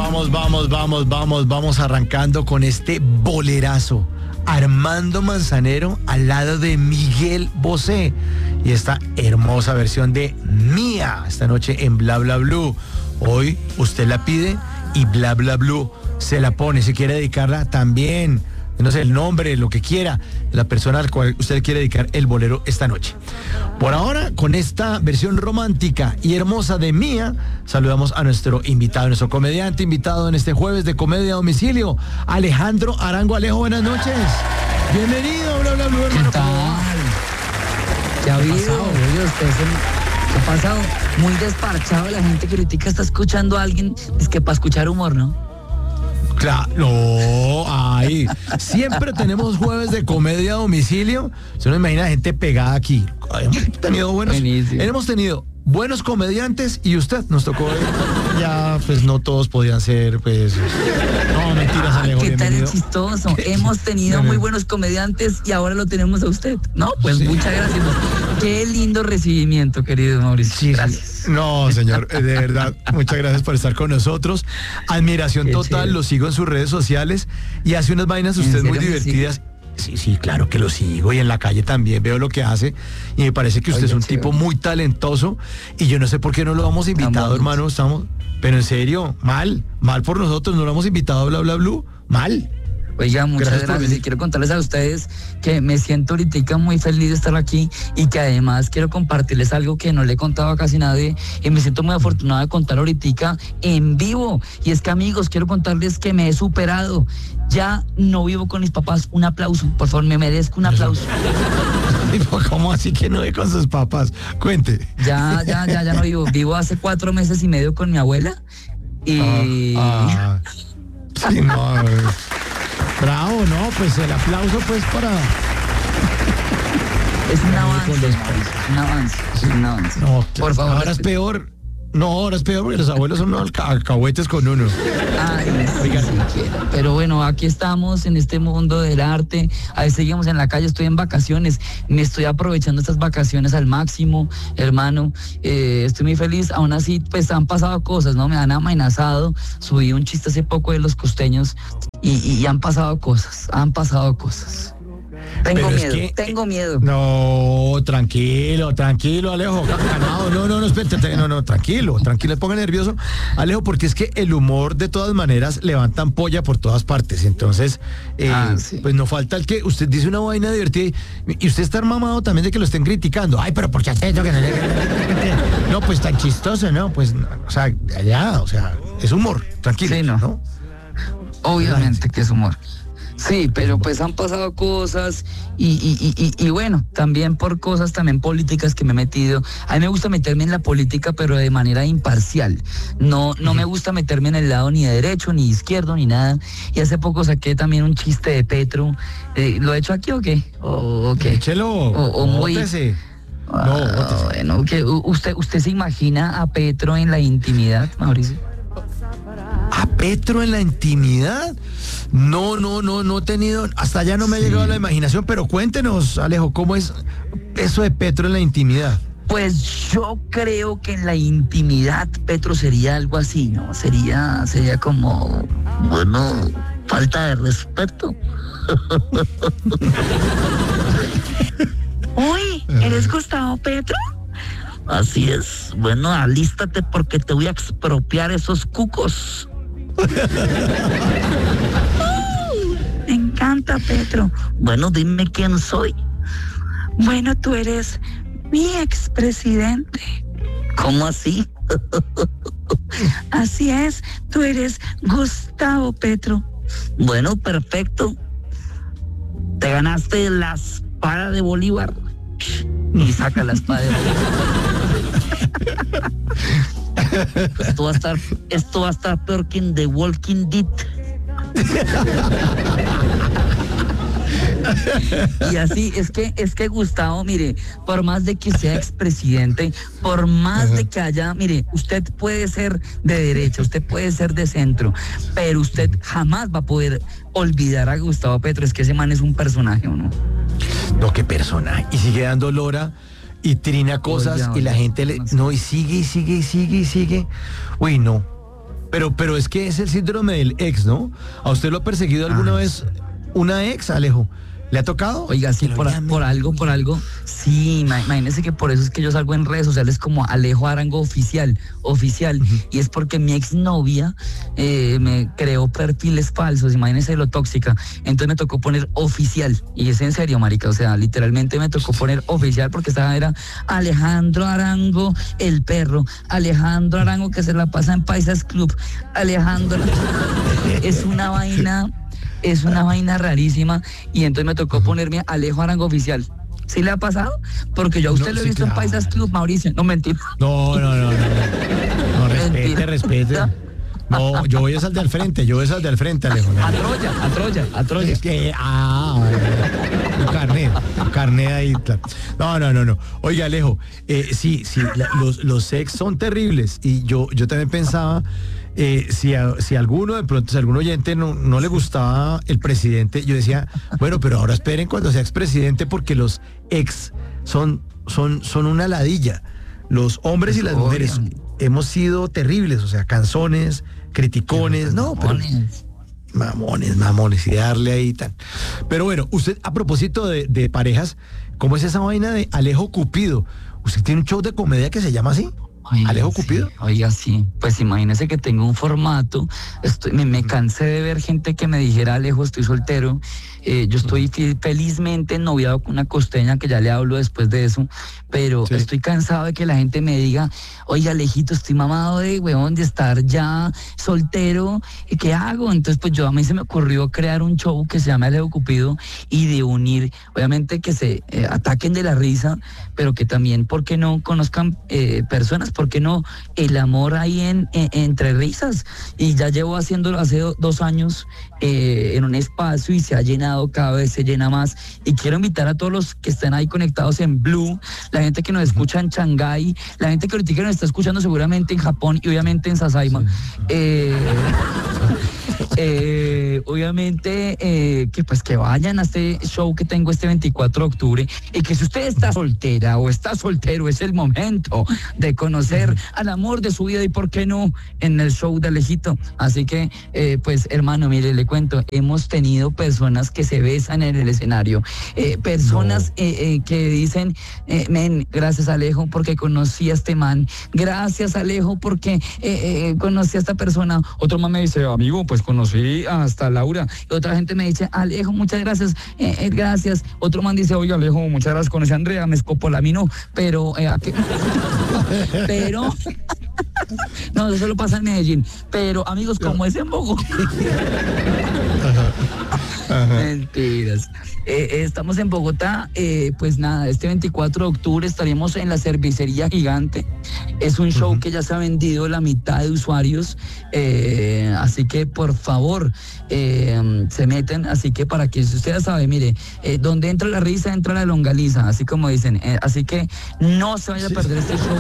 Vamos arrancando con este bolerazo. Armando Manzanero al lado de Miguel Bosé y esta hermosa versión de Mía esta noche en Bla Bla Blue. Hoy usted la pide y Bla Bla Blue se la pone. Si quiere dedicarla también, no sé, el nombre, lo que quiera, la persona al cual usted quiere dedicar el bolero esta noche. Por ahora, con esta versión romántica y hermosa de Mía, saludamos a nuestro invitado, nuestro comediante invitado en este jueves de Comedia a Domicilio, Alejandro Arango. Alejo, buenas noches. Bienvenido, Bla Bla Blue, hermano. ¿Qué tal? ¿Qué ha habido? Oye, ¿qué ha pasado? Muy desparchado, la gente critica, está escuchando a alguien, es que para escuchar humor, ¿no? Claro, no, ay, siempre tenemos jueves de Comedia a Domicilio. Se nos imagina gente pegada aquí. Hemos tenido buenos comediantes y usted nos tocó. Ya, pues no todos podían ser, pues. No, mentiras, Alejo. ¿Qué tal el chistoso? Hemos tenido muy buenos comediantes y ahora lo tenemos a usted. No, pues sí. Muchas gracias. Qué lindo recibimiento, querido Mauricio. Sí, gracias. Sí. No, señor, de verdad, muchas gracias por estar con nosotros. Admiración total, lo sigo en sus redes sociales y hace unas vainas usted muy divertidas. Sí, claro que lo sigo y en la calle también veo lo que hace y me parece que usted es un tipo muy talentoso y yo no sé por qué no lo hemos invitado, hermano, pero en serio, mal por nosotros, no lo hemos invitado a Bla Bla Blue, mal. Oiga, muchas gracias. Y quiero contarles a ustedes que me siento ahorita muy feliz de estar aquí y que además quiero compartirles algo que no le he contado a casi nadie y me siento muy afortunado de contar ahorita en vivo. Y es que, amigos, quiero contarles que me he superado. Ya no vivo con mis papás. Un aplauso, por favor, me merezco un aplauso. ¿Cómo así que no vive con sus papás? Cuente. Ya no vivo. Vivo hace 4 meses y medio con mi abuela y... Sí, no... Bravo, no, pues el aplauso pues para... Es un avance, un avance. No, por favor. Ahora es peor. No, ahora es peor porque los abuelos son unos alcahuetes con uno. Ay, oiga, sí, pero bueno, aquí estamos en este mundo del arte. Ahí seguimos en la calle, estoy en vacaciones. Me estoy aprovechando estas vacaciones al máximo, hermano. Estoy muy feliz. Aún así, pues han pasado cosas, ¿no? Me han amenazado. Subí un chiste hace poco de los costeños y han pasado cosas. Tengo miedo. No, tranquilo, Alejo. No, espérate, no, tranquilo, ponga nervioso, Alejo, porque es que el humor de todas maneras levanta ampolla por todas partes, entonces, sí. Pues no falta el que usted dice una vaina divertida y usted está mamado también de que lo estén criticando. Ay, pero ¿por qué hace eso? No, pues tan chistoso, ¿no? Pues, es humor, tranquilo. Sí, ¿no? Obviamente que es humor. Sí, pero pues han pasado cosas y bueno, también por cosas también políticas que me he metido. A mí me gusta meterme en la política, pero de manera imparcial. No me gusta meterme en el lado ni de derecho, ni izquierdo, ni nada. Y hace poco saqué también un chiste de Petro. ¿Lo he hecho aquí o qué? ¿O qué? Échelo, bótese. Bueno, que ¿usted se imagina a Petro en la intimidad, Mauricio? ¿A Petro en la intimidad? No he tenido, hasta allá no me ha llegado a la imaginación, pero cuéntenos, Alejo, ¿cómo es eso de Petro en la intimidad? Pues yo creo que en la intimidad Petro sería algo así, ¿no? Sería como, bueno, falta de respeto. Uy, ¿eres Gustavo Petro? Así es. Bueno, alístate porque te voy a expropiar esos cucos. Me encanta, Petro. Bueno, dime quién soy. Bueno, tú eres mi expresidente. ¿Cómo así? Así es, tú eres Gustavo Petro. Bueno, perfecto. Te ganaste la espada de Bolívar. Y saca la espada de Bolívar. Esto va a estar peor que en The Walking Dead. Y así es que Gustavo, mire, por más de que sea expresidente, por más de que haya, mire, usted puede ser de derecha, usted puede ser de centro, pero usted jamás va a poder olvidar a Gustavo Petro. Es que ese man es un personaje, ¿o no? No, qué personaje. Y sigue dando lora y trina cosas y la gente le... No, y sigue. Uy, no. Pero es que es el síndrome del ex, ¿no? ¿A usted lo ha perseguido alguna vez una ex, Alejo? ¿Le ha tocado? Oiga, sí, por algo. Sí, imagínese que por eso es que yo salgo en redes sociales como Alejo Arango oficial. Y es porque mi exnovia me creó perfiles falsos, imagínese lo tóxica. Entonces me tocó poner oficial. Y es en serio, marica, o sea, literalmente me tocó poner oficial porque esta era Alejandro Arango, el perro. Alejandro Arango que se la pasa en Paisas Club. Alejandro. Es una vaina rarísima y entonces me tocó ponerme Alejo Arango oficial. ¿Sí le ha pasado? Porque yo a usted lo he visto en Paisas Club, Mauricio. No, mentira. No, respete. No, yo voy a salir al frente, Alejo. A Troya. Es que, un carnet ahí. Claro. No. Oiga, Alejo, sí, los ex son terribles y yo también pensaba, si alguno de pronto, si algún oyente no le gustaba el presidente, yo decía, bueno, pero ahora esperen cuando sea expresidente porque los ex son una ladilla. Los hombres y las mujeres hemos sido terribles, o sea, canzones, criticones, mamones y darle ahí tan. Pero bueno, usted a propósito de parejas, ¿cómo es esa vaina de Alejo Cupido? ¿Usted tiene un show de comedia que se llama así? Oiga, Alejo Cupido. Oiga, sí. Pues imagínese que tengo un formato. Me cansé de ver gente que me dijera, Alejo, estoy soltero. Yo estoy felizmente noviado con una costeña, que ya le hablo después de eso, pero estoy cansado de que la gente me diga, oiga, Alejito, estoy mamado de estar ya soltero, ¿qué hago? Entonces, pues a mí se me ocurrió crear un show que se llama Alejo Cupido y de unir, obviamente que se ataquen de la risa, pero que también, ¿por qué no conozcan personas? ¿Por qué no el amor ahí entre risas? Y ya llevo haciéndolo hace 2 años en un espacio y se ha llenado, cada vez se llena más, y quiero invitar a todos los que estén ahí conectados en Blue, la gente que nos escucha en Shanghái, la gente que ahorita nos está escuchando seguramente en Japón y obviamente en Sasaima. Obviamente que vayan a este show que tengo este 24 de octubre y que si usted está soltera o está soltero, es el momento de conocer al amor de su vida y por qué no en el show de Alejito. Así que pues hermano, mire, le cuento, hemos tenido personas que se besan en el escenario, personas que dicen, men, gracias Alejo porque conocí a este man, gracias Alejo porque conocí a esta persona. Otro man me dice, amigo, pues conocí hasta Laura. Y otra gente me dice, Alejo, muchas gracias, gracias. Otro man dice, oiga Alejo, muchas gracias, conocí a Andrea, me escopolaminó, pero pero no, eso lo pasa en Medellín, pero amigos, como es en Bogotá. Mentiras. Estamos en Bogotá, pues nada, este 24 de octubre estaremos en la Cervecería Gigante. Es un show que ya se ha vendido la mitad de usuarios, así que por favor se meten, así que para que si usted sabe, mire, donde entra la risa entra la longaliza, así como dicen, así que no se vaya a perder este show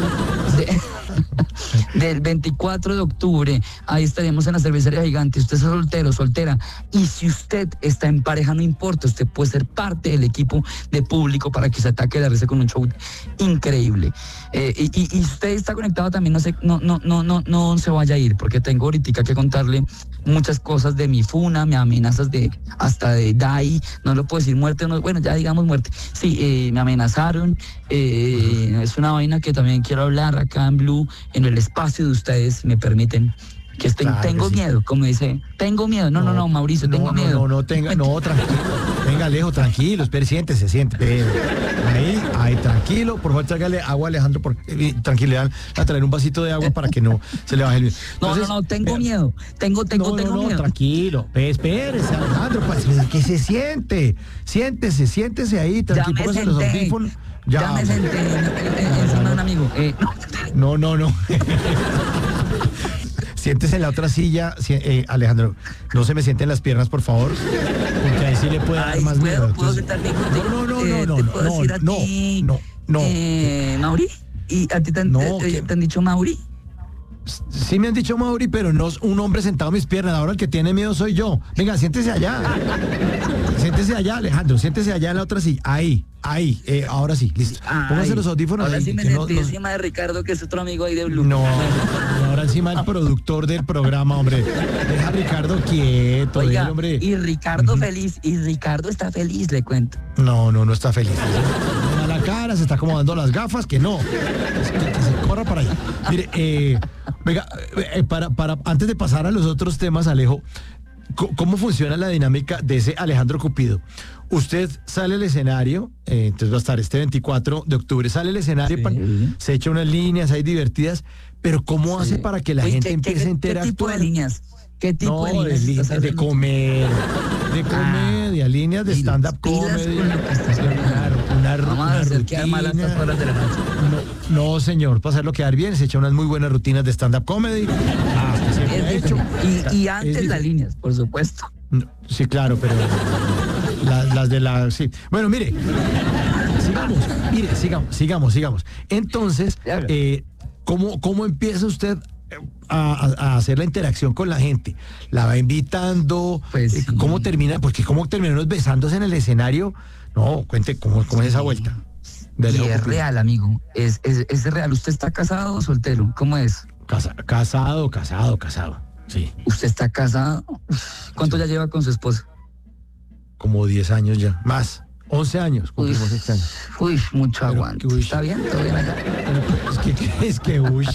del 24 de octubre. Ahí estaremos en la Cervecería Gigante. Usted es soltero, soltera, y si usted está en pareja, no importa, usted puede ser parte del equipo de público para que se ataque la risa con un show increíble. Y usted está conectado también, no se vaya a ir, porque tengo ahorita que contarle muchas cosas de mi funa, me amenazas hasta de DAI, no lo puedo decir muerte, bueno, ya digamos muerte. Sí, me amenazaron, es una vaina que también quiero hablar acá en Blue, en el espacio de ustedes, si me permiten. Que tengo miedo, como dice, tengo miedo. No, Mauricio, tengo miedo. Tranquilo. Venga, Alejo, tranquilo, espere, siente. Ahí, tranquilo, por favor, tráigale agua a Alejandro, tranquilidad, a traer un vasito de agua para que no se le baje el miedo. Entonces, tengo miedo. Tengo miedo. Tranquilo, espérese, Alejandro, pues, que se siente. Siéntese ahí, tranquilo, póngase los audífonos. Ya me senté encima de un amigo. No. Siéntese en la otra silla, Alejandro. No se me sienten las piernas, por favor, porque ahí sí le puede dar más miedo. ¿Puedo sentarme contigo? No. ¿Mauri? ¿Y a ti te han dicho Mauri? Sí me han dicho Mauri, pero no es un hombre sentado en mis piernas. Ahora el que tiene miedo soy yo. Venga, siéntese allá. Alejandro, siéntese allá en la otra silla. Ahí, ahora sí, listo. Póngase los audífonos. Ahora ahí, sí me sentí encima de Ricardo, que es otro amigo ahí de Blue. No, ahora encima el productor del programa, hombre. Deja a Ricardo quieto, Oiga, hombre. y Ricardo feliz, y Ricardo está feliz, le cuento. No está feliz. A la cara, se está acomodando las gafas, que no. Es que se corra para allá. Mire, venga, antes de pasar a los otros temas, Alejo, ¿cómo funciona la dinámica de ese Alejandro Cupido? Usted sale al escenario, entonces va a estar este 24 de octubre, sale al escenario, Sí. se echa unas líneas ahí divertidas, pero ¿cómo hace para que la Oye, gente empiece a interactuar? ¿Qué tipo de líneas? ¿Qué tipo de No, líneas? estás de hablando? comedia, líneas de Mira, stand-up pilas comedy. con lo que estás Claro, Vamos a hacer quedar mal a estas horas de la noche. No, señor, para hacerlo quedar bien, se echa unas muy buenas rutinas de stand-up comedy. Siempre ha hecho. Y antes Es las líneas, por supuesto. No, sí, claro, pero las de la... Sí. Bueno, mire, sigamos. Entonces, Claro. ¿cómo empieza usted a hacer la interacción con la gente? ¿La va invitando? Pues sí. ¿Cómo termina? Porque ¿cómo terminaron besándose en el escenario? No, cuente cómo es esa vuelta. Y es real, amigo. Es real. ¿Usted está casado o soltero? ¿Cómo es? Casado. Sí, ¿Usted está casado? ¿Cuánto ya lleva con su esposa? como 10 años ya. Más, 11 años. Cumplimos este año. Uy, mucho Pero, aguante. uy. ¿Está bien? ¿Todo bien allá? Es que uy.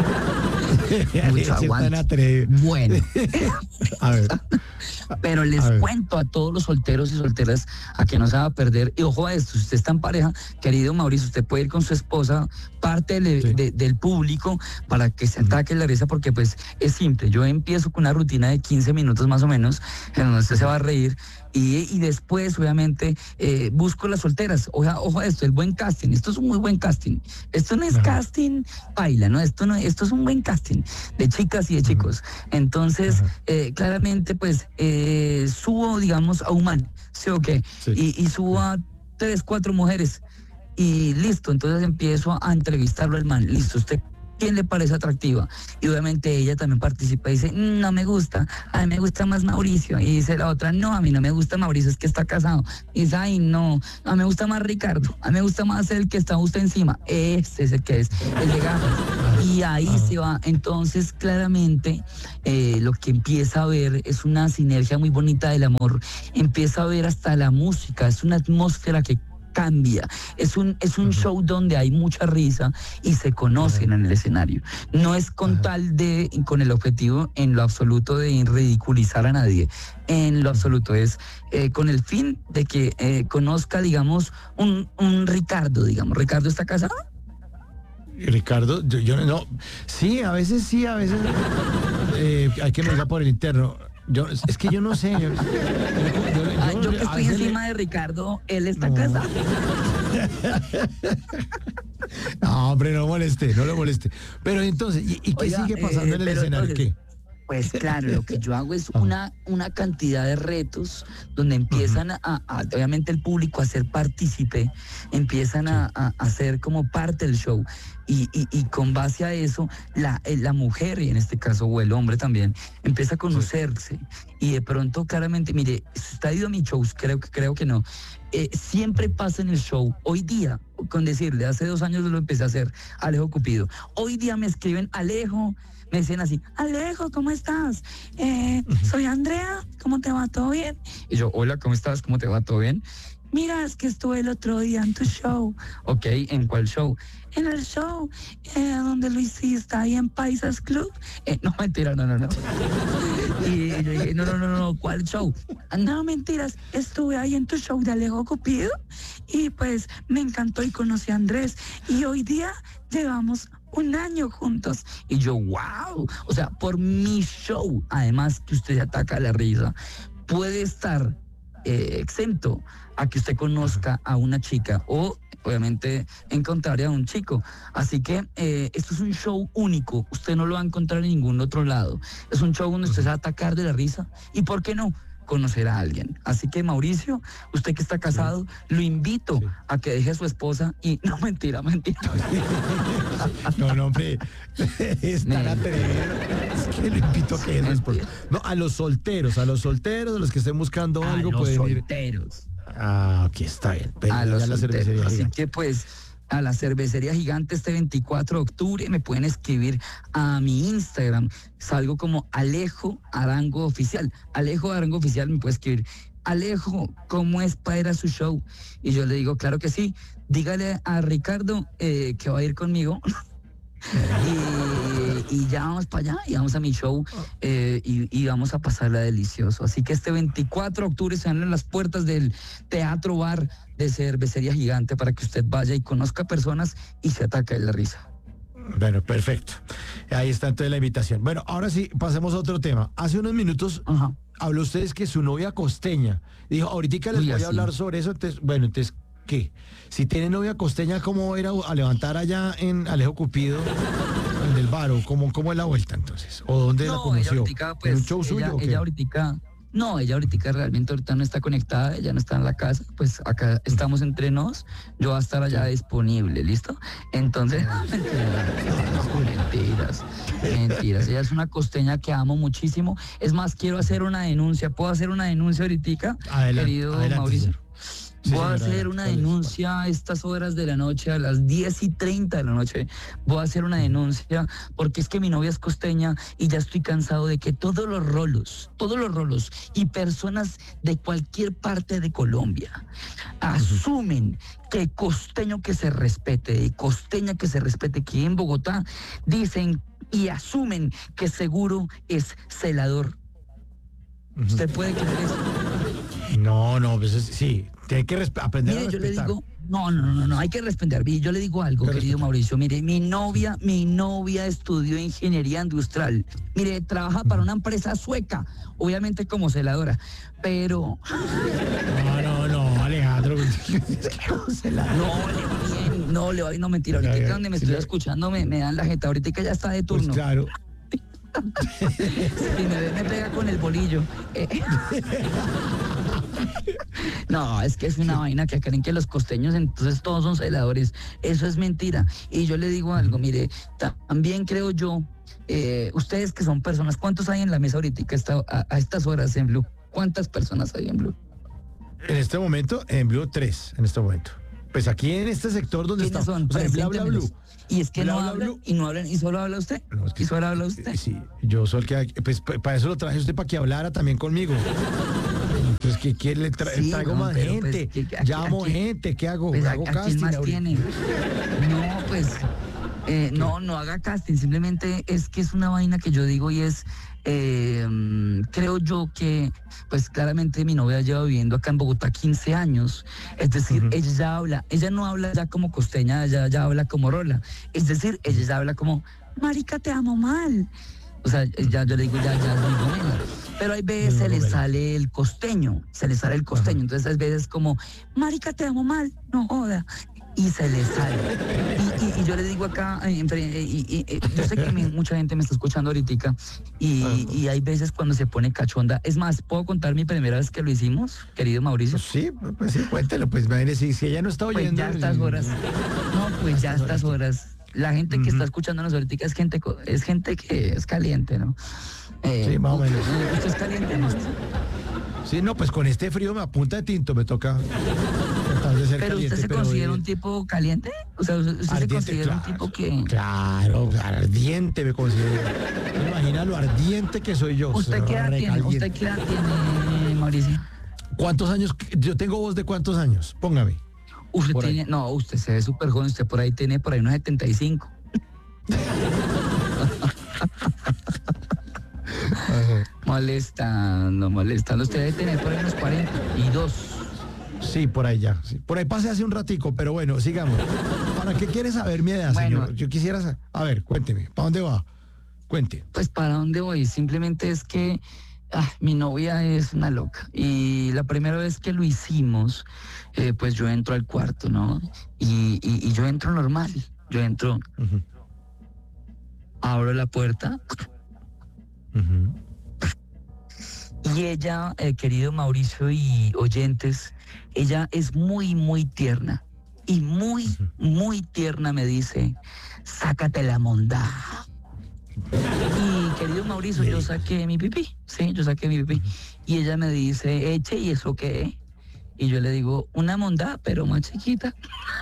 Mucho aguante. Bueno, A ver. pero les A ver. cuento a todos los solteros y solteras a que no se va a perder. Y ojo a esto, si usted está en pareja, querido Mauricio, usted puede ir con su esposa, parte del público, para que se ataque la risa, porque pues es simple. Yo empiezo con una rutina de 15 minutos más o menos, en donde usted se va a reír. Y después, obviamente, busco las solteras. Ojo a esto, el buen casting. Esto es un muy buen casting. Esto no es casting baila, ¿no? Esto es un buen casting de chicas y de chicos. Entonces, claramente, pues, subo, digamos, a un man, ¿sí o qué? Sí. Y subo a 3, 4 mujeres. Y listo, entonces empiezo a entrevistarlo al man. Listo, usted... ¿Quién le parece atractiva? Y obviamente ella también participa y dice, no me gusta, a mí me gusta más Mauricio. Y dice la otra, no, a mí no me gusta Mauricio, es que está casado. Y dice, ay, no, a mí me gusta más Ricardo, a mí me gusta más el que está usted encima. Este es el que es, el de gafas. Y ahí se va. Entonces, claramente, lo que empieza a ver es una sinergia muy bonita del amor. Empieza a ver hasta la música, es una atmósfera que cambia. Es un show donde hay mucha risa y se conocen en el escenario. No es con con el objetivo en lo absoluto de ridiculizar a nadie. En lo absoluto es con el fin de que conozca, digamos, un Ricardo, digamos. ¿Ricardo está casado? Ricardo, yo no. Sí, a veces hay que mirar por el interno. Es que yo no sé. Yo que estoy encima de Ricardo, él está casado. No, hombre, no lo moleste. Pero entonces, ¿y qué sigue pasando en el escenario? Entonces, ¿Qué? pues claro, lo que yo hago es una cantidad de retos donde empiezan obviamente el público a ser partícipe, empiezan a hacer como parte del show. Y con base a eso, la mujer, y en este caso, o el hombre también, empieza a conocerse. Y de pronto, claramente, mire, si usted ha ido a mis shows, creo que no. Siempre pasa en el show. Hoy día, con decirle, hace 2 años lo empecé a hacer, Alejo Cupido. Hoy día me escriben, Alejo, me dicen así, Alejo, ¿cómo estás? Soy Andrea, ¿cómo te va? ¿Todo bien? Y yo, hola, ¿cómo estás? ¿Cómo te va? ¿Todo bien? Mira, es que estuve el otro día en tu show. Ok, ¿en cuál show? En el show donde lo hiciste, ahí en Paisas Club. No, mentira, no. Y yo dije, no, ¿cuál show? No, mentiras, estuve ahí en tu show de Alejo Cupido y pues me encantó y conocí a Andrés. Y hoy día llevamos 1 año juntos. Y yo, wow. O sea, por mi show, además que usted ataca la risa, puede estar exento a que usted conozca a una chica o obviamente encontrar a un chico. Así que esto es un show único, usted no lo va a encontrar en ningún otro lado. Es un show donde usted se va a atacar de la risa y ¿por qué no? Conocer a alguien. Así que Mauricio, usted que está casado, lo invito a que deje a su esposa y no, mentira. No, hombre, es tan atrevido. Es que lo invito a que deje a su esposa. No, a los solteros, a los que estén buscando algo, los pueden ir. solteros. Ah, ok, está bien. A los ya la solteros. cervecería Así gigante. que pues a la cervecería Gigante este 24 de octubre. Me pueden escribir a mi Instagram. Salgo como Alejo Arango Oficial. Alejo Arango Oficial me puede escribir. Alejo, ¿cómo es para ir a su show? Y yo le digo, claro que sí. Dígale a Ricardo que va a ir conmigo. Y ya vamos para allá y vamos a mi show y vamos a pasarla delicioso. Así que este 24 de octubre se abren las puertas del Teatro Bar de Cervecería Gigante para que usted vaya y conozca personas y se ataque de la risa. Bueno, perfecto. Ahí está entonces la invitación. Bueno, ahora sí, pasemos a otro tema. Hace unos minutos habló ustedes que su novia costeña. Dijo, ahorita les voy a hablar sobre eso. Entonces, bueno, entonces, ¿qué? Si tiene novia costeña, ¿cómo ir a levantar allá en Alejo Cupido, en el bar? ¿O cómo es la vuelta entonces? ¿O dónde la conoció? Ella ahorita, pues, ¿En un show suyo? Ella ahorita realmente ahorita no está conectada, ella no está en la casa, pues acá estamos entre nos, yo voy a estar allá disponible, ¿listo? Entonces, mentiras, ella es una costeña que amo muchísimo, es más, quiero hacer una denuncia, ¿puedo hacer una denuncia ahorita, querido Mauricio? Sí, voy a hacer una denuncia a estas horas de la noche, a las 10:30 de la noche. Voy a hacer una denuncia porque es que mi novia es costeña y ya estoy cansado de que todos los rolos y personas de cualquier parte de Colombia asumen que costeño que se respete, costeña que se respete, que en Bogotá dicen y asumen que seguro es celador. ¿Usted puede creer eso? No, pues sí, tiene que aprender a respetar. Yo le digo, no, hay que respetar. Yo le digo algo, querido Mauricio. Mire, mi novia estudió ingeniería industrial. Mire, trabaja para una empresa sueca, obviamente como celadora, pero... No, Alejandro. No, le va bien, no, mentira. Ahorita donde me estoy escuchando me dan la jeta. Ahorita ya está de turno. Pues claro. Si me ve, me pega con el bolillo. No, es que es una vaina que creen que los costeños entonces todos son celadores. Eso es mentira. Y yo le digo algo, mire, también creo yo, ustedes que son personas, ¿cuántos hay en la mesa ahorita a estas horas en Blue? ¿Cuántas personas hay en Blue? En este momento, en Blue 3, en este momento. Pues aquí en este sector donde estamos. Son? O sea, Bla Blue. Y es que Bla, no Bla, hablan Blue. y no hablan y solo habla usted. No, es que, ¿Y solo habla usted? Sí, yo soy el que... Pues para eso lo traje usted, para que hablara también conmigo. Entonces, ¿qué le traigo más gente? Pues, llamo gente, ¿qué hago? Pues, ¿Hago ¿a casting quién más ahorita? tiene? No, pues... no haga casting, simplemente es que es una vaina que yo digo y es, creo yo que, pues claramente mi novia lleva viviendo acá en Bogotá 15 años, es decir, ella no habla ya como costeña, ella ya habla como rola, es decir, ella ya habla como, marica, te amo mal. O sea, yo le digo, ya es muy buena. Pero hay veces se le sale el costeño, entonces hay veces como, marica, te amo mal, no joda. Y se le sale. Y yo le digo acá, yo sé que mucha gente me está escuchando ahorita y hay veces cuando se pone cachonda. Es más, ¿puedo contar mi primera vez que lo hicimos, querido Mauricio? Sí, cuéntelo, pues si ella no está oyendo. Pues ya a estas horas. No, pues ya a estas horas. La gente que está escuchándonos ahorita es gente que es caliente, ¿no? Sí, más o menos. ¿Usted es caliente, no? Sí, no, pues con este frío me apunta de tinto, me toca. Pero usted se considera un tipo caliente, o sea, usted se considera un tipo que... Claro, ardiente me considero. Imagina lo ardiente que soy yo. ¿Usted qué edad tiene, Mauricio? ¿Cuántos años? Yo tengo voz de cuántos años, póngame. Usted se ve súper joven, usted tiene unos 75. Molestando, usted debe tener por ahí unos 42. Sí, por ahí ya. Sí. Por ahí pasé hace un ratico, pero bueno, sigamos. ¿Para qué quiere saber mi edad, señor? Yo quisiera saber. A ver, cuénteme, ¿para dónde va? Cuente. Pues para dónde voy, simplemente es que mi novia es una loca. Y la primera vez que lo hicimos, pues yo entro al cuarto, ¿no? Y yo entro normal. Yo entro, abro la puerta. Y ella, querido Mauricio y oyentes, ella es muy, muy tierna. Y muy, muy tierna me dice, sácate la mondá. Y querido Mauricio, yo saqué mi pipí. Sí, yo saqué mi pipí. Y ella me dice, eche, ¿y eso qué? Y yo le digo, una mondá, pero más chiquita.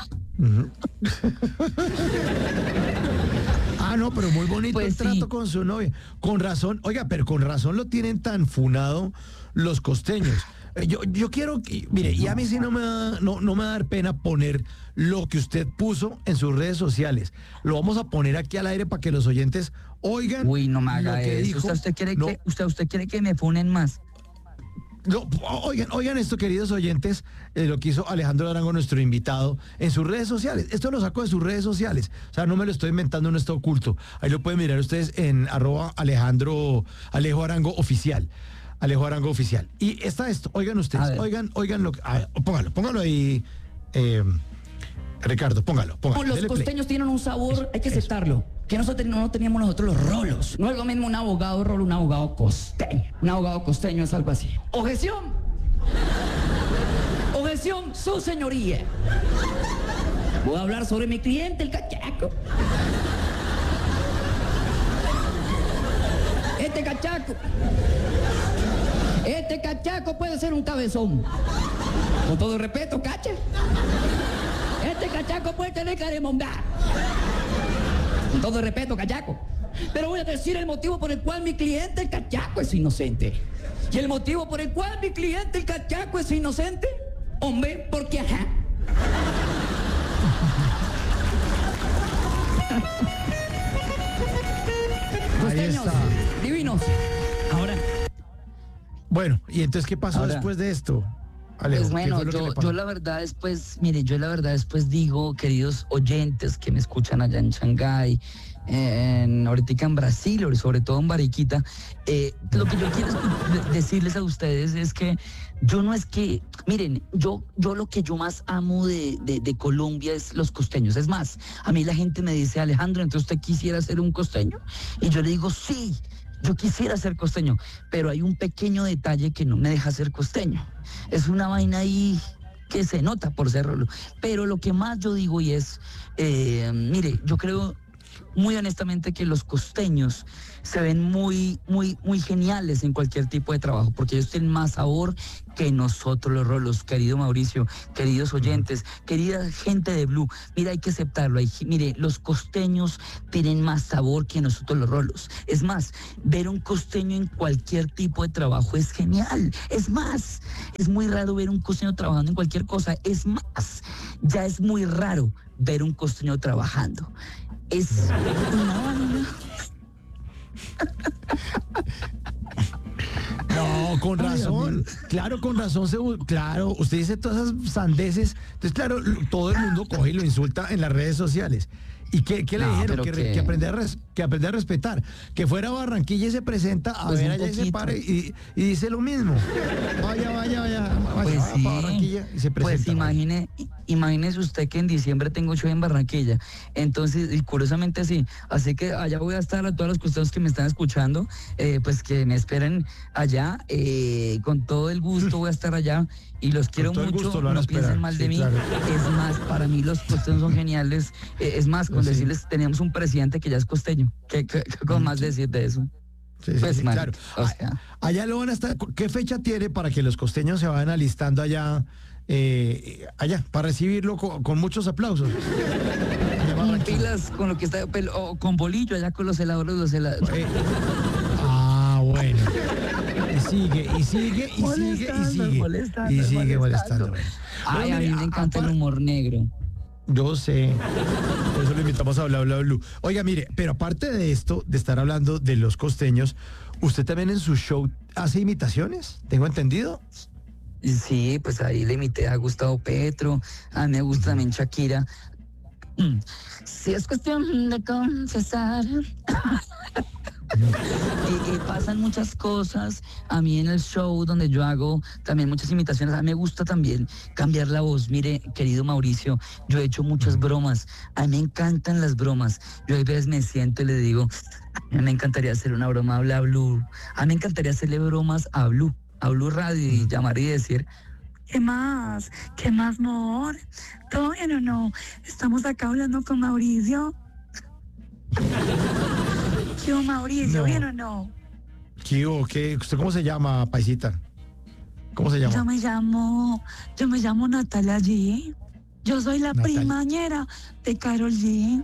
Ah, no, pero muy bonito Pues el trato sí. con su novia. Con razón, oiga, pero con razón lo tienen tan funado los costeños. Yo quiero que, mire, y a mí sí no me va a dar pena poner lo que usted puso en sus redes sociales. Lo vamos a poner aquí al aire para que los oyentes oigan. Uy, no me lo haga que eso. dijo. ¿Usted quiere No, que usted quiere que me funen más? no, oigan esto, queridos oyentes, lo que hizo Alejandro Arango, nuestro invitado, en sus redes sociales. Esto lo sacó de sus redes sociales. O sea, no me lo estoy inventando, no está oculto. Ahí lo pueden mirar ustedes en @Alejo Arango Oficial. Alejo Arango Oficial. Y está esto, oigan ustedes, oigan lo que. Póngalo ahí, Ricardo, póngalo. Los Dele play. costeños tienen un sabor, hay que aceptarlo, que nosotros no teníamos nosotros los rolos. No es lo mismo un abogado rolo, un abogado costeño. Un abogado costeño es algo así. Objeción. Objeción, su señoría. Voy a hablar sobre mi cliente, el cachaco. Este cachaco puede ser un cabezón. Con todo respeto, cacha. Este cachaco puede tener cara de mondá. Con todo respeto, cachaco. Pero voy a decir el motivo por el cual mi cliente, el cachaco, es inocente. Y el motivo por el cual mi cliente, el cachaco, es inocente, hombre, porque ajá. Ahí Costeños, está. divinos. Ahora, Bueno, ¿y entonces qué pasó Ahora, después de esto? Alejo, Pues ¿qué bueno, fue lo que le yo pasó? la verdad después, mire, yo la verdad después digo, queridos oyentes que me escuchan allá en Shanghái, ahorita en Brasil, o sobre todo en Bariquita, lo que yo quiero decirles a ustedes es que yo no es que, miren, yo lo que yo más amo de Colombia es los costeños. Es más, a mí la gente me dice, Alejandro, ¿entonces usted quisiera ser un costeño? Y yo le digo, sí. Yo quisiera ser costeño, pero hay un pequeño detalle que no me deja ser costeño. Es una vaina ahí que se nota por serlo. Pero lo que más yo digo y es, mire, yo creo muy honestamente que los costeños se ven muy geniales en cualquier tipo de trabajo, porque ellos tienen más sabor que nosotros los rolos, querido Mauricio, queridos oyentes, querida gente de Blue. Mira, hay que aceptarlo. Mire, los costeños tienen más sabor que nosotros los rolos. Es más, ver un costeño en cualquier tipo de trabajo es genial. Es más, es muy raro ver un costeño trabajando en cualquier cosa. Es más, ya es muy raro ver un costeño trabajando. Es una vaina. No, con razón. Claro, con razón. Claro, usted dice todas esas sandeces. Entonces, claro, todo el mundo coge y lo insulta en las redes sociales. ¿Y qué le No, dijeron? pero Que aprender a respetar. Que fuera a Barranquilla y se presenta a Pues ver un allá y se poquito. pare y dice lo mismo. Vaya Pues sí. para Barranquilla y se Pues presenta. imagínese usted que en diciembre tengo show en Barranquilla. Entonces, y curiosamente sí. Así que allá voy a estar a todas las cuestiones que me están escuchando, pues que me esperen allá. Con todo el gusto voy a estar allá. Y los quiero todo el mucho, gusto lo van a no esperar, piensen mal de sí, mí. claro. Es más, para mí los costeños son geniales. Es más, con Sí. decirles, teníamos un presidente que ya es costeño. ¿Qué con más decir de eso? Sí, Pues, claro. marica, o sea. Allá lo van a estar. ¿Qué fecha tiene para que los costeños se vayan alistando allá, para recibirlo con muchos aplausos? Allá en Barranquilla. Pilas con lo que está, o con bolillo allá con los heladores, Bueno. Y sigue. Molestando. Bueno. Ay, Bueno, a mí mire, me encanta el humor negro. Yo sé. Por eso lo invitamos a Bla Bla Blue. Oiga, mire, pero aparte de esto, de estar hablando de los costeños, ¿usted también en su show hace imitaciones? ¿Tengo entendido? Sí, pues ahí le imité a Gustavo Petro, a mí me gusta también Shakira. Si es cuestión de confesar. Y pasan muchas cosas a mí en el show donde yo hago también muchas imitaciones. A mí me gusta también cambiar la voz. Mire, querido Mauricio, yo he hecho muchas bromas. A mí me encantan las bromas. Yo a veces me siento y le digo, a mí me encantaría hacer una broma a Bla Blue. A mí me encantaría hacerle bromas a Blue Radio y llamar y decir, ¿qué más? ¿Qué más, amor? ¿Todo bien o no? Estamos acá hablando con Mauricio. ¿Qué, Mauricio? No. ¿Bien o no? ¿Qué? ¿Usted cómo se llama, paisita? ¿Cómo se llama? Yo me llamo Natalia G. Yo soy la Natalia. primañera de Karol G.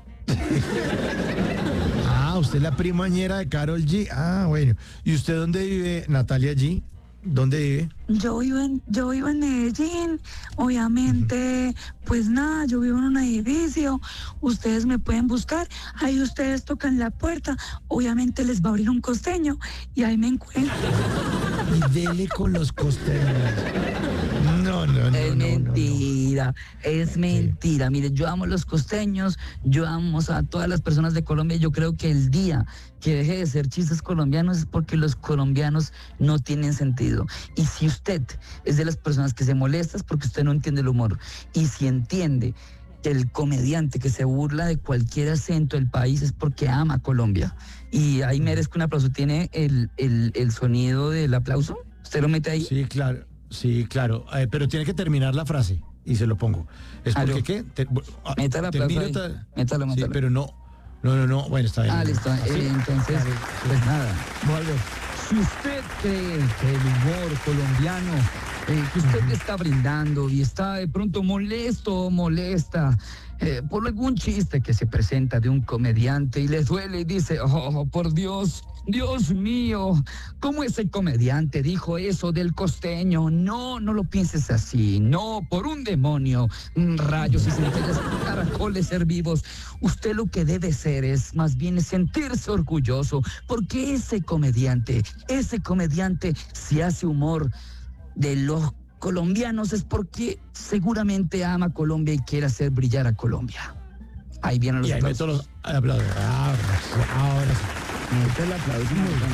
Ah, usted es la primañera de Karol G. Ah, bueno. ¿Y usted dónde vive, Natalia G? ¿Dónde vive? Yo vivo en Medellín, obviamente, pues nada, yo vivo en un edificio, ustedes me pueden buscar, ahí ustedes tocan la puerta, obviamente les va a abrir un costeño y ahí me encuentran. Y dele con los costeños. No. Es mentira, es mentira. Mire, yo amo a los costeños, yo amo a todas las personas de Colombia. Yo creo que el día que deje de ser chistes colombianos es porque los colombianos no tienen sentido. Y si usted es de las personas que se molesta es porque usted no entiende el humor. Y si entiende que el comediante que se burla de cualquier acento del país es porque ama a Colombia. Y ahí merezco un aplauso. ¿Tiene el sonido del aplauso? ¿Usted lo mete ahí? Sí, claro. Pero tiene que terminar la frase y se lo pongo. Es porque, Aló. ¿qué? Meta el aplauso ahí. Métalo. Sí, pero no. Bueno, está bien. Ah, listo. ¿Así? Entonces, pues nada. Si usted cree que el humor colombiano que usted le está brindando y está de pronto molesto o molesta por algún chiste que se presenta de un comediante y le duele y dice, oh, por Dios, Dios mío, ¿cómo ese comediante dijo eso del costeño? No lo pienses así, no, por un demonio, rayos y centellas, caracoles ser vivos. Usted lo que debe ser es más bien sentirse orgulloso, porque ese comediante, si hace humor de los colombianos es porque seguramente ama a Colombia y quiere hacer brillar a Colombia. Ahí vienen los Y ahí meto aplausos. los aplausos. Ahora sí. Mete el aplauso.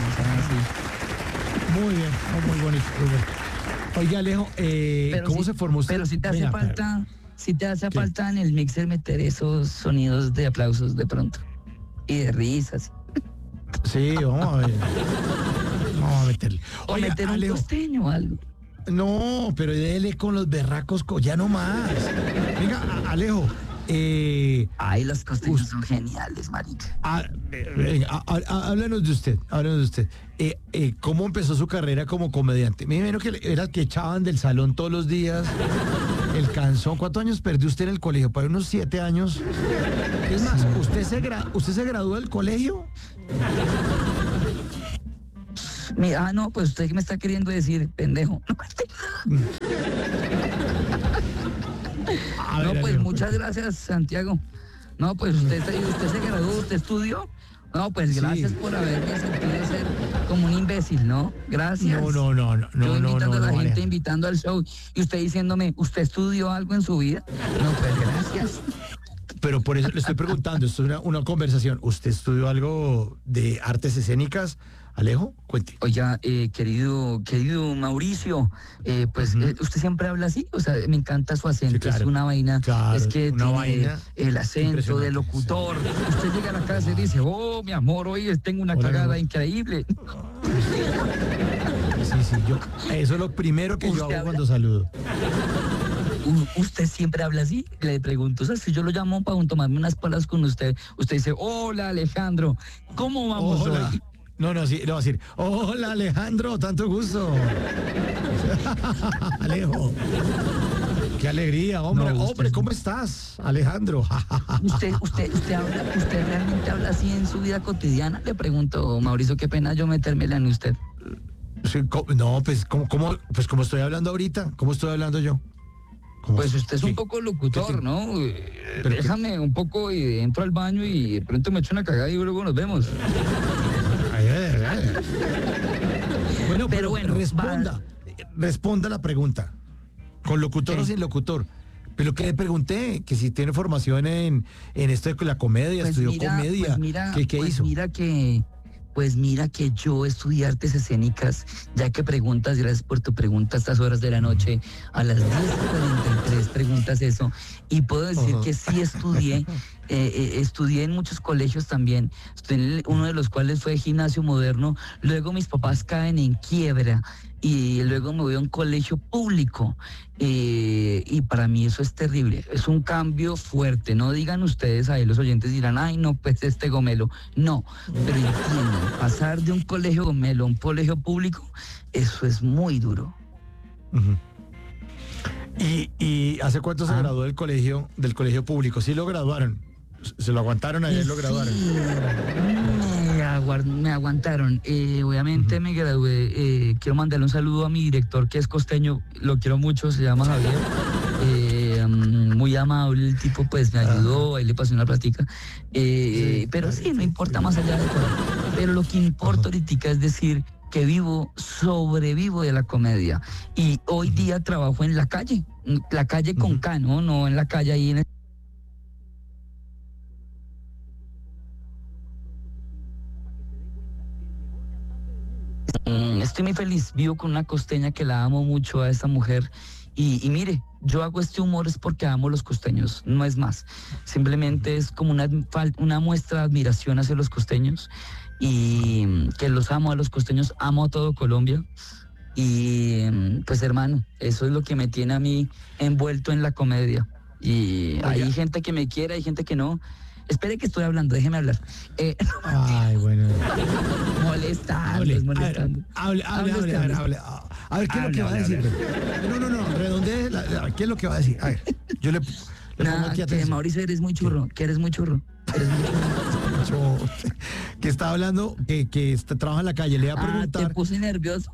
Muy bien, muy bonito. Oiga, Alejo, ¿cómo se formó usted? Pero si te hace Venga, falta, si te hace ¿Qué? falta en el mixer meter esos sonidos de aplausos de pronto. Y de risas. Sí, vamos a ver. Vamos a meterle. O Oiga, meter un Alejo, costeño o algo. no, pero dele con los berracos, ya no más. Venga, Alejo, Ay, los costeños son geniales, marica. venga, háblanos de usted. ¿Cómo empezó su carrera como comediante? Me imagino que era que echaban del salón todos los días, el canzón. ¿Cuántos años perdió usted en el colegio? Para unos 7 años. Es más, ¿usted se graduó del colegio? Mira, no, pues usted qué me está queriendo decir, pendejo. A ver, No, pues Alejo, muchas gracias, Santiago. No, pues usted se graduó, usted estudió. No, pues gracias por haberme sentido ser como un imbécil, ¿no? Gracias. No, Yo invitando a la gente, Alejo. invitando al show, y usted diciéndome, ¿usted estudió algo en su vida? No, pues gracias. Pero por eso le estoy preguntando, esto es una conversación. ¿Usted estudió algo de artes escénicas, Alejo? Cuente. Oiga, querido Mauricio, pues usted siempre habla así, o sea, me encanta su acento, Sí, claro. es una vaina, Claro, es que una tiene vaina el acento impresionante, de locutor. Usted llega a la casa y dice, oh, mi amor, hoy tengo una Hola, cagada mi amor. increíble. Sí, eso es lo primero que yo Usted hago habla- cuando saludo. Usted siempre habla así, le pregunto, o sea, si yo lo llamo para tomarme unas palabras con usted, usted dice, hola Alejandro, ¿cómo vamos Hola. hoy? No, sí, le va a decir, hola Alejandro, tanto gusto. Alejo. Qué alegría, hombre. No, usted hombre, es- ¿cómo estás, Alejandro? ¿Usted realmente habla así en su vida cotidiana? Le pregunto, Mauricio, qué pena yo metérmela en usted. Sí, no, pues como estoy hablando ahorita, ¿cómo estoy hablando yo? ¿Cómo? Pues usted es ¿Qué? un poco locutor, ¿Qué? ¿no? ¿Pero Déjame un poco y entro al baño y de pronto me echo una cagada y luego nos vemos. Ay. Bueno, pero bueno, responda la pregunta. ¿Con locutor ¿Qué? o sin locutor? Pero que le pregunté, que si tiene formación en esto de la comedia, estudió comedia. ¿Qué hizo? Pues mira que yo estudié artes escénicas, ya que preguntas, gracias por tu pregunta a estas horas de la noche, a las 10:43 preguntas eso, y puedo decir que sí estudié, estudié en muchos colegios también, estudié en uno de los cuales fue Gimnasio Moderno, luego mis papás caen en quiebra, y luego me voy a un colegio público, y para mí eso es terrible, es un cambio fuerte. No digan ustedes ahí, los oyentes dirán, ay no, pues este gomelo, no, pero entiendan, pasar de un colegio gomelo a un colegio público, eso es muy duro. Ujú. ¿Y hace cuánto se graduó del colegio público? ¿Sí lo graduaron? ¿Se lo aguantaron ayer? ¿Lo graduaron? Sí, me aguantaron. Obviamente me gradué. Quiero mandarle un saludo a mi director, que es costeño, lo quiero mucho, se llama Javier. Muy amable el tipo, pues me ayudó, ahí le pasé una plática. Pero sí, no importa más allá de todo. Pero lo que importa ahorita es decir que sobrevivo de la comedia. Y hoy día trabajo en la calle con K, ¿no? No en la calle ahí en Estoy muy feliz, vivo con una costeña que la amo mucho a esa mujer y mire, yo hago este humor es porque amo los costeños, no es más. Simplemente es como una muestra de admiración hacia los costeños y que los amo a los costeños, amo a todo Colombia y pues hermano, eso es lo que me tiene a mí envuelto en la comedia y hay gente que me quiere, hay gente que no. Espere que estoy hablando, déjeme hablar. Ay, bueno. Molestando. Hable. A ver, ¿qué es lo que va a decir? No, redondee, ¿qué es lo que va a decir? A ver, yo le pongo aquí que atención. Mauricio, eres muy churro. Que está hablando, que trabaja en la calle, le iba a preguntar. Te puse nervioso.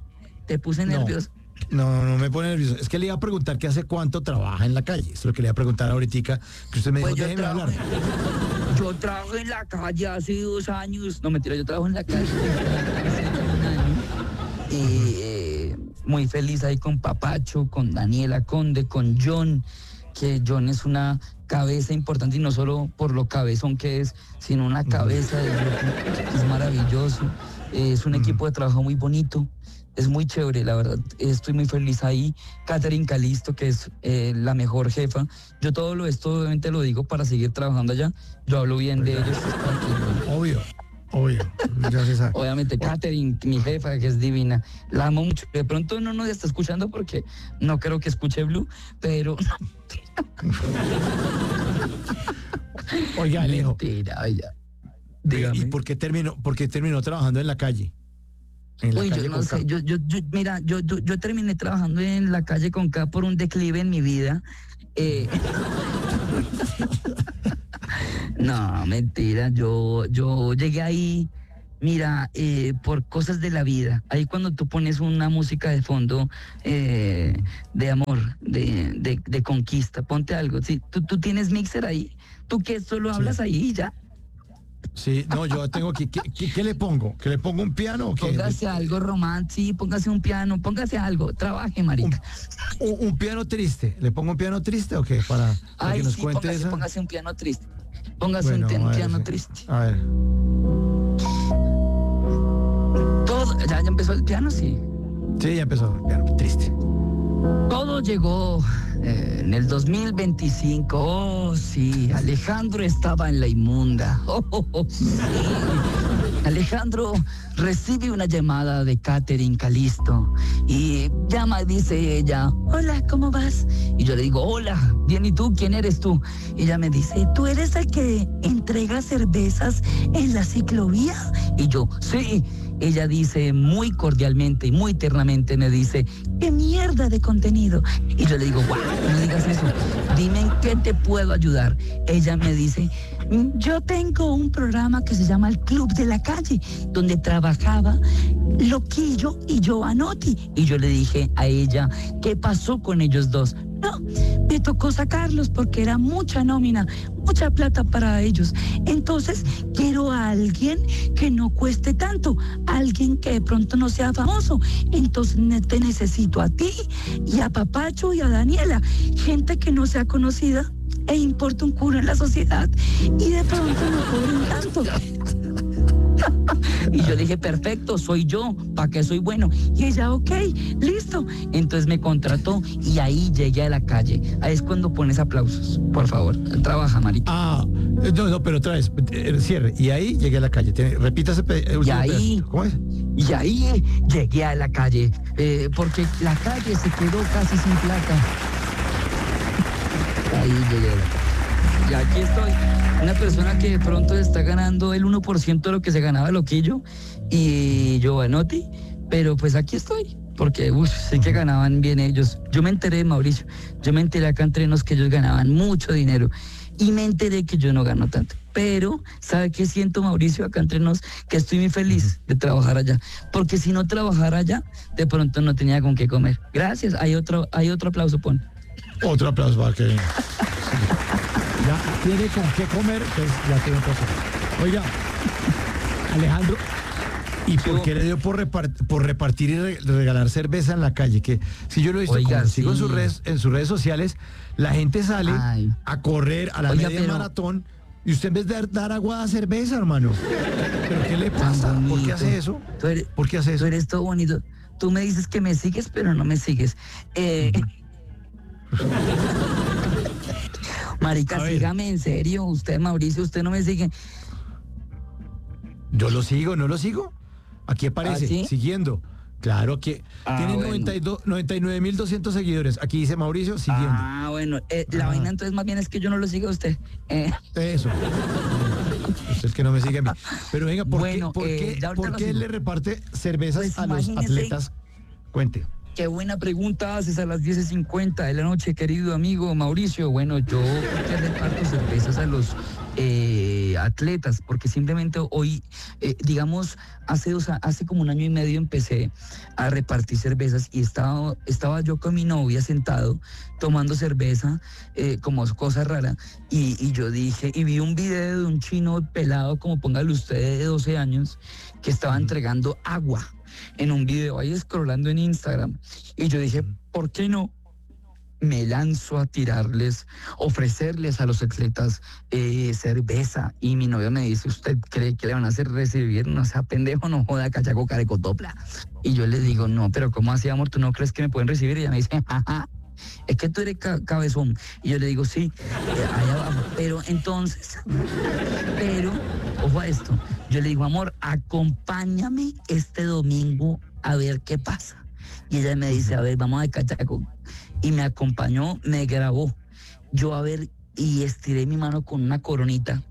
No me pone nervioso. Es que le iba a preguntar que hace cuánto trabaja en la calle. Es lo que le iba a preguntar ahorita, que usted me dijo, Pues déjeme hablar. Yo trabajo en la calle hace 2 años. No, mentira, yo trabajo en la calle hace 1 año. Y muy feliz ahí con Papacho, con Daniela Conde, con John, que John es una cabeza importante y no solo por lo cabezón que es, sino una cabeza de grupo, es maravilloso. Es un equipo de trabajo muy bonito. Es muy chévere, la verdad, estoy muy feliz ahí. Catherine Calisto, que es la mejor jefa. Yo todo esto obviamente lo digo para seguir trabajando allá. Yo hablo bien de ellos. Obvio, ya se sabe. Obviamente, Catherine, mi jefa, que es divina. La amo mucho. De pronto no nos está escuchando porque no creo que escuche Blue, pero... Oiga, Alejo. Mentira, oiga. ¿Y por qué terminó trabajando en la calle? Uy, yo no sé, mira, yo terminé trabajando en la calle con K por un declive en mi vida. No, mentira, yo llegué ahí, mira, por cosas de la vida. Ahí cuando tú pones una música de fondo de amor, de conquista, ponte algo. Sí, tú tienes mixer ahí, tú que solo hablas ahí y ya. Sí, no, yo tengo aquí. ¿Qué le pongo? ¿Que le pongo un piano o qué? Póngase algo romántico, sí, póngase un piano, póngase algo, trabaje, marica. Un piano triste. ¿Le pongo un piano triste o qué? Para que nos cuente eso. Póngase un piano triste. Póngase un piano triste. A ver. ¿Ya empezó el piano? Sí. Sí, ya empezó el piano triste. Todo llegó en el 2025. Oh, sí, Alejandro estaba en la inmunda. Sí. Alejandro recibe una llamada de Catherine Calisto y llama, dice ella, hola, ¿cómo vas? Y yo le digo, hola, bien, ¿y tú? ¿Quién eres tú? Y ella me dice, ¿tú eres el que entrega cervezas en la ciclovía? Y yo, sí. Ella dice muy cordialmente y muy ternamente, me dice, ¡qué mierda de contenido! Y yo le digo, guau, no digas eso, dime en qué te puedo ayudar. Ella me dice, yo tengo un programa que se llama El Club de la Calle, donde trabajaba Loquillo y Giovanotti. Y yo le dije a ella, ¿qué pasó con ellos dos? No, me tocó sacarlos porque era mucha nómina, mucha plata para ellos. Entonces, quiero a alguien que no cueste tanto, alguien que de pronto no sea famoso. Entonces, te necesito a ti y a Papacho y a Daniela, gente que no sea conocida e importa un culo en la sociedad y de pronto no cobren tanto. Y yo le dije, perfecto, soy yo, ¿para qué soy bueno? Y ella, ok, listo. Entonces me contrató y ahí llegué a la calle. Ahí es cuando pones aplausos, por favor. Trabaja, marica. No, pero otra vez, cierre. Y ahí llegué a la calle. Repítase. Y ahí, ¿cómo es? Y ahí llegué a la calle, porque la calle se quedó casi sin plata. Ahí llegué. Y aquí estoy, una persona que de pronto está ganando el 1% de lo que se ganaba Loquillo y Giovanotti, pero pues aquí estoy, porque sí que ganaban bien ellos. Yo me enteré, Mauricio, yo me enteré acá entre nos que ellos ganaban mucho dinero y me enteré que yo no gano tanto. Pero, ¿sabe qué siento, Mauricio, acá entre nos? Que estoy muy feliz de trabajar allá, porque si no trabajara allá, de pronto no tenía con qué comer. Gracias, hay otro aplauso, pon. Otro aplauso para que... Ya tiene con qué comer, pues ya tiene un poco. Oiga, Alejandro, ¿y por qué le dio por repartir y regalar cerveza en la calle? Que si yo lo he visto, Oiga, como sigo sí. en sus redes sociales, la gente sale Ay. a correr a la Oiga, media pero- maratón y usted en vez de dar agua da cerveza, hermano. ¿Pero qué le pasa? Tan ¿Por qué bonito. hace eso? Tú eres, ¿Por qué hace tú eso? eres todo bonito. Tú me dices que me sigues, pero no me sigues. Marica, A ver. sígame en serio. Usted, Mauricio, usted no me sigue. Yo lo sigo, ¿no lo sigo? Aquí aparece, ¿Ah, sí? siguiendo. Claro que tiene bueno. 99.200 seguidores. Aquí dice Mauricio, siguiendo. Bueno, la vaina entonces más bien es que yo no lo sigo a usted. Eso. Es el que no me sigue a mí. Pero venga, ¿por Bueno, qué ya ahorita lo le sigo. reparte cervezas Pues a los imagínese. atletas? Cuente. Qué buena pregunta haces a las 10:50 de la noche, querido amigo Mauricio. Bueno, yo porque reparto cervezas a los atletas, porque simplemente hoy, digamos, hace como 1 año y medio empecé a repartir cervezas y estaba yo con mi novia sentado tomando cerveza, como cosa rara, y yo dije, y vi un video de un chino pelado, como póngale usted, de 12 años, que estaba entregando agua en un video ahí scrollando en Instagram. Y yo dije, ¿por qué no me lanzo a tirarles, ofrecerles a los atletas cerveza? Y mi novia me dice, ¿usted cree que le van a hacer recibir? No sea pendejo, no joda, cachaco, carecotopla. Y yo le digo, no, pero ¿cómo así, amor? ¿Tú no crees que me pueden recibir? Y ella me dice, jaja, es que tú eres cabezón. Y yo le digo, sí, allá abajo. Pero entonces, ojo a esto, yo le digo, amor, acompáñame este domingo a ver qué pasa. Y ella me dice, a ver, vamos a cachaco. Y me acompañó, me grabó. Yo a ver, y estiré mi mano con una coronita,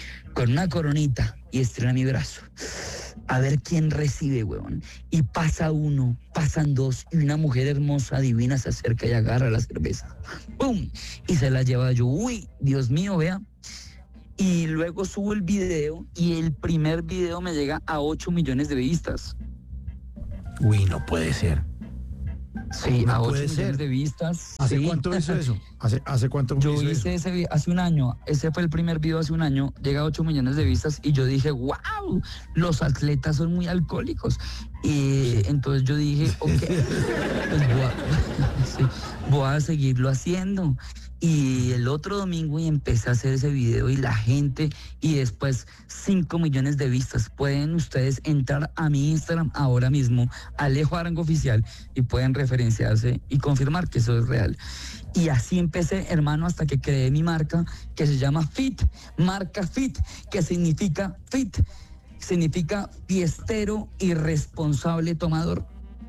y estiré mi brazo. A ver quién recibe, huevón. Y pasa uno, pasan dos, y una mujer hermosa, divina, se acerca y agarra la cerveza. ¡Pum! Y se la lleva yo. Uy, Dios mío, vea. Y luego subo el video, y el primer video me llega a 8 millones de vistas. Uy, no puede ser. Sí, No a 8 puede millones ser. de vistas. ¿Hace sí. cuánto hizo eso? ¿Hace cuánto Yo hizo hice eso? ese hace un año, ese fue el primer video hace un año, llega a 8 millones de vistas y yo dije, wow, los atletas son muy alcohólicos. Y entonces yo dije, ok, pues voy a seguirlo haciendo. Y el otro domingo y empecé a hacer ese video y la gente, y después 5 millones de vistas. Pueden ustedes entrar a mi Instagram ahora mismo, Alejo Arango Oficial, y pueden referenciarse y confirmar que eso es real. Y así empecé, hermano, hasta que creé mi marca, que se llama Fit, marca Fit, que significa Fit, significa fiestero y responsable tomador.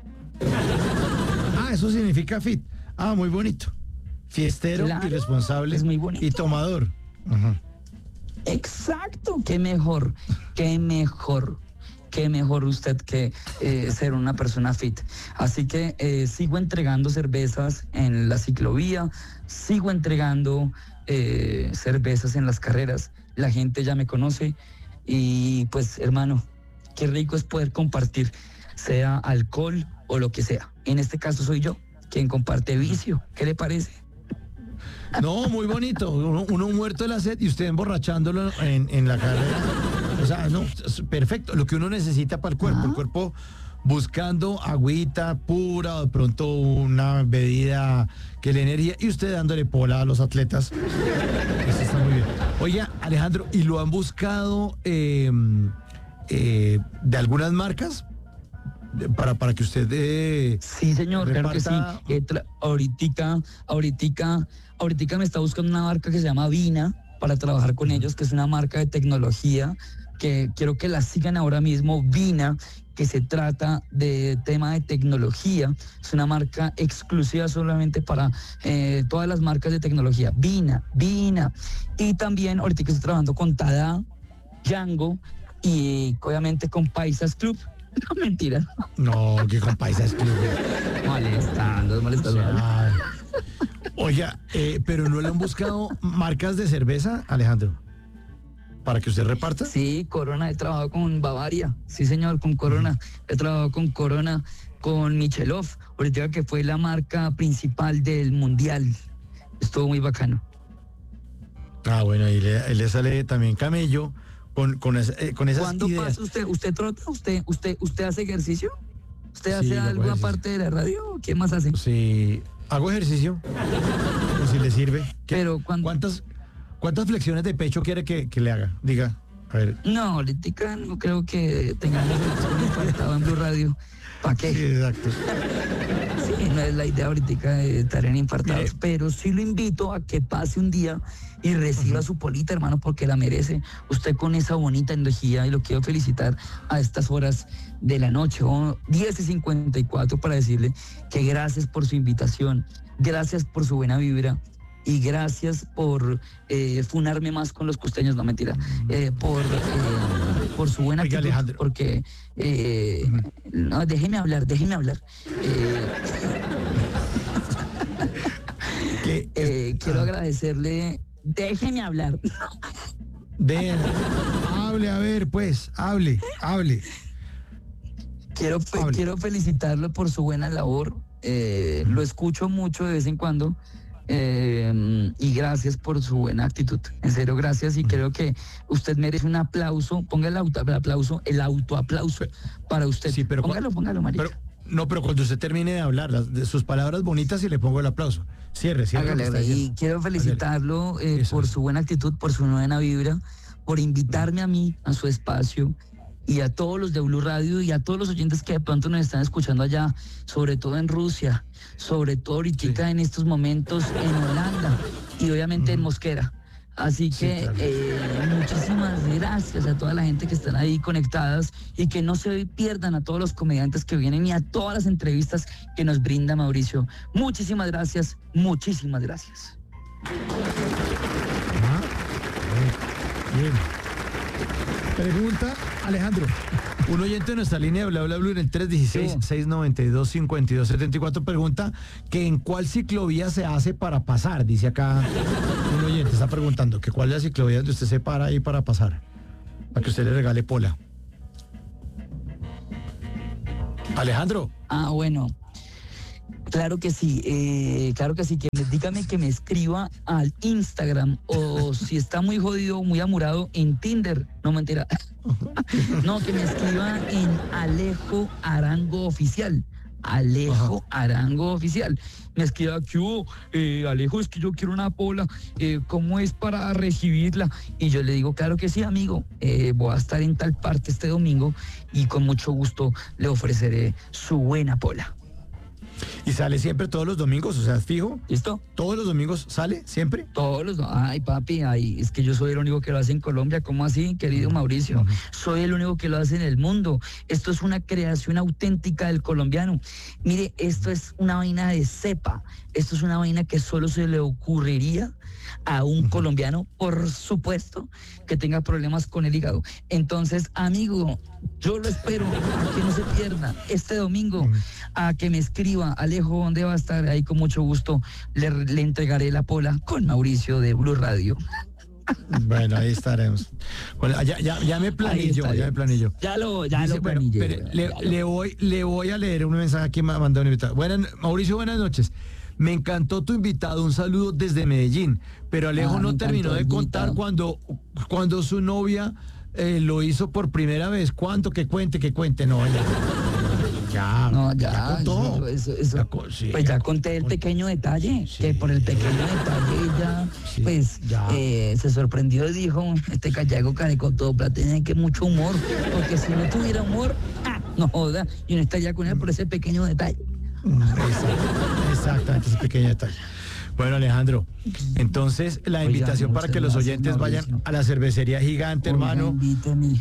Eso significa fit. Muy bonito. Fiestero, Claro, irresponsable es muy bonito. y tomador. Ajá. Exacto, qué mejor usted que ser una persona fit. Así que sigo entregando cervezas en la ciclovía, sigo entregando cervezas en las carreras, la gente ya me conoce y pues hermano, qué rico es poder compartir, sea alcohol o lo que sea. En este caso soy yo quien comparte vicio, ¿qué le parece? No, muy bonito. Uno muerto de la sed y usted emborrachándolo en la carrera. O sea, no, es perfecto. Lo que uno necesita para el cuerpo. El cuerpo buscando agüita pura, o de pronto una bebida que le energía, y usted dándole pola a los atletas. Eso está muy bien. Oiga, Alejandro, ¿y lo han buscado de algunas marcas? Para que usted Sí, señor, claro que sí. reparta- Ahorita me está buscando una marca que se llama Vina para trabajar con ellos, que es una marca de tecnología que quiero que la sigan ahora mismo, Vina, que se trata de tema de tecnología. Es una marca exclusiva solamente para todas las marcas de tecnología. Vina. Y también ahorita estoy trabajando con Tada, Django y obviamente con Paisas Club. No, mentira. No, que con paisas club. Molestando. Ay. Oiga, pero ¿no le han buscado marcas de cerveza, Alejandro? ¿Para que usted reparta? Sí, Corona, he trabajado con Bavaria. Sí, señor, con Corona. He trabajado con Corona, con Michelov. Ahorita que fue la marca principal del Mundial. Estuvo muy bacano. Ah, bueno, y le sale también camello con esas ¿Cuándo ideas. pasa usted? ¿Usted trota? ¿Usted hace ejercicio? ¿Usted Sí, hace hago algo ejercicio. aparte de la radio? ¿Qué más hace? Sí, hago ejercicio. Pues si le sirve. Pero cuando... ¿Cuántas flexiones de pecho quiere que le haga? Diga, a ver. No, ahorita no creo que tengamos el infartado en Blue Radio. ¿Para qué? Sí, exacto. Sí, no es la idea ahorita de estar en infartados, Mire. pero sí lo invito a que pase un día y reciba su polita, hermano, porque la merece. Usted con esa bonita energía, y lo quiero felicitar a estas horas de la noche, 10:54, para decirle que gracias por su invitación, gracias por su buena vibra. Y gracias por funarme más con los costeños, no mentira, por su buena Oiga, actitud, Alejandro. porque no, déjeme hablar. Quiero agradecerle, déjeme hablar. Hable, a ver, pues, hable. Hable. Quiero felicitarlo por su buena labor. Lo escucho mucho de vez en cuando. Y gracias por su buena actitud. En serio, gracias. Y creo que usted merece un aplauso. Ponga el autoaplauso para usted. Sí, pero Póngalo, marica. Pero cuando usted termine de hablar de sus palabras bonitas y le pongo el aplauso. Cierre. Hágale, lo que está y diciendo. quiero felicitarlo Eso por es. su buena actitud, por su buena vibra, por invitarme a mí, a su espacio, y a todos los de Blue Radio y a todos los oyentes que de pronto nos están escuchando allá, sobre todo en Rusia, sobre todo ahorita en estos momentos en Holanda y obviamente en Mosquera. Así que muchísimas gracias a toda la gente que están ahí conectadas y que no se pierdan a todos los comediantes que vienen y a todas las entrevistas que nos brinda Mauricio. Muchísimas gracias, muchísimas gracias. Ah, bien. Pregunta, Alejandro. Un oyente de nuestra línea de Bla Bla Blue en el 316-692-5274 pregunta que en cuál ciclovía se hace para pasar. Dice acá un oyente, está preguntando que cuál es la ciclovía donde usted se para ahí para pasar. Para que usted le regale pola. Alejandro. Ah, bueno. Claro que sí, dígame que me escriba al Instagram o si está muy jodido, muy amurado, en Tinder, no mentira. No, que me escriba en Alejo Arango Oficial. Arango Oficial. Me escriba que Alejo, es que yo quiero una pola, ¿cómo es para recibirla? Y yo le digo, claro que sí, amigo, voy a estar en tal parte este domingo y con mucho gusto le ofreceré su buena pola. ¿Y sale siempre todos los domingos? O sea, fijo. ¿Listo? ¿Todos los domingos sale siempre? Ay, papi, es que yo soy el único que lo hace en Colombia. ¿Cómo así, querido Mauricio? Soy el único que lo hace en el mundo. Esto es una creación auténtica del colombiano. Mire, esto es una vaina de cepa. Esto es una vaina que solo se le ocurriría a un colombiano, por supuesto, que tenga problemas con el hígado. Entonces, amigo, yo lo espero a que no se pierda este domingo, a que me escriba, Alejo, ¿dónde va a estar? Ahí con mucho gusto le entregaré la pola con Mauricio de Blue Radio. Bueno, ahí estaremos. Bueno, ya me planeé yo. Ya lo Dice, bueno, planillé. le voy a leer un mensaje que me ha mandado un invitado. Mauricio, buenas noches. Me encantó tu invitado, un saludo desde Medellín. Pero Alejo no terminó de contar cuando su novia lo hizo por primera vez. ¿Cuánto? Que cuente. No, ya contó. Eso, Sí, pues ya conté el pequeño detalle, Sí. que por el pequeño detalle ella, Sí, pues, ya. se sorprendió y dijo, este callaco carecotopla tiene que mucho humor, porque si no tuviera humor, no joda, y no estaría con él por ese pequeño detalle. Exactamente, ese pequeño detalle. Bueno, Alejandro, entonces la invitación para que los oyentes vayan a la cervecería Gigante, hermano, Invíteme.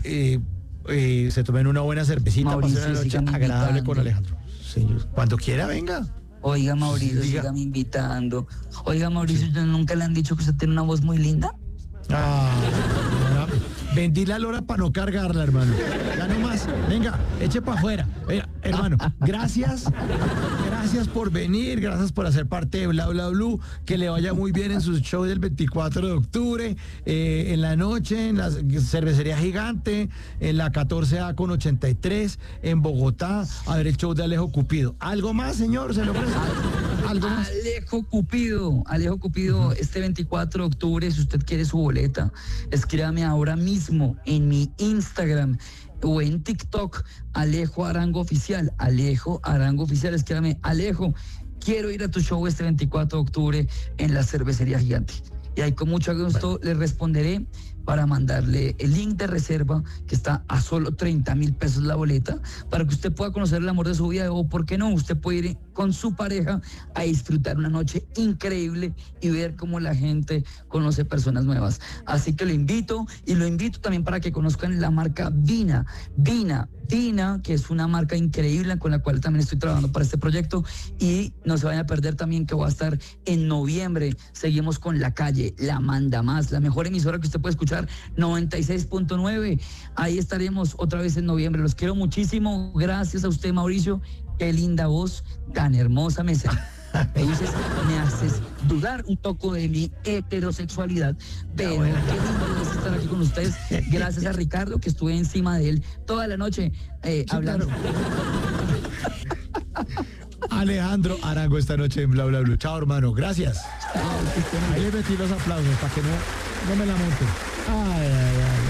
se tomen una buena cervecita, Mauricio, pasen una noche síganme agradable invitando. con Alejandro. Señor, cuando quiera, venga. Oiga, Mauricio, Diga. sígame invitando. Oiga, Mauricio, ¿nunca le han dicho que usted tiene una voz muy linda? Ah, Vendí la lora para no cargarla, hermano. Ya no más. Venga, eche para afuera. Hermano, gracias. Gracias por venir, gracias por hacer parte de Bla Bla Blue. Que le vaya muy bien en su show del 24 de octubre, en la noche, en la cervecería Gigante, en la 14A con 83, en Bogotá, a ver el show de Alejo Cupido. ¿Algo más, señor? ¿Se lo ofrece? ¿Algo más? Alejo Cupido, este 24 de octubre, si usted quiere su boleta, escríbame ahora mismo en mi Instagram o en TikTok, Alejo Arango Oficial, escríbame, Alejo, quiero ir a tu show este 24 de octubre en la cervecería Gigante. Y ahí con mucho gusto le responderé para mandarle el link de reserva, que está a solo 30,000 pesos la boleta, para que usted pueda conocer el amor de su vida, o por qué no, usted puede ir con su pareja a disfrutar una noche increíble y ver cómo la gente conoce personas nuevas. Así que lo invito también para que conozcan la marca Vina, que es una marca increíble con la cual también estoy trabajando para este proyecto, y no se vayan a perder también que voy a estar en noviembre. Seguimos con La Calle, la manda más, la mejor emisora que usted puede escuchar, 96.9. Ahí estaremos otra vez en noviembre. Los quiero muchísimo. Gracias a usted, Mauricio. Qué linda voz, tan hermosa me sale. Me haces dudar un poco de mi heterosexualidad, pero qué lindo es estar aquí con ustedes. Gracias a Ricardo, que estuve encima de él toda la noche hablando. Alejandro Arango esta noche en Bla Bla Blue. Chao, hermano, gracias. Ahí le metí los aplausos para que no me la monten. Ay, ay, ay.